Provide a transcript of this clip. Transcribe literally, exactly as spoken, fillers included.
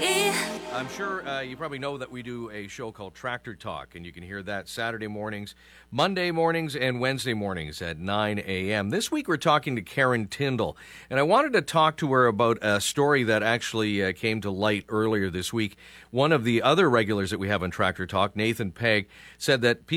I'm sure uh, you probably know that we do a show called Tractor Talk, and you can hear that Saturday mornings, Monday mornings, and Wednesday mornings at nine a.m. This week we're talking to Karen Tyndall, and I wanted to talk to her about a story that actually uh, came to light earlier this week. One of the other regulars that we have on Tractor Talk, Nathan Pegg, said that people